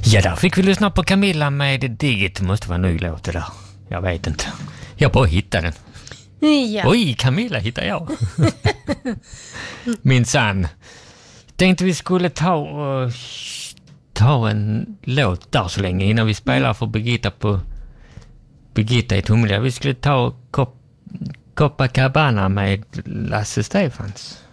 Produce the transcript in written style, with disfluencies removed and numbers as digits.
Ja, där fick vi lyssna på Camilla med Digit. Det måste vara en ny låt det där. Jag vet inte. Jag bara hittade den. Ja. Oj, Camilla hittar jag. Minsann. Tänkte vi skulle ta en låt där så länge innan vi spelar för Birgitta i Tummelja. Vi skulle ta Copacabana med Lasse Stefans.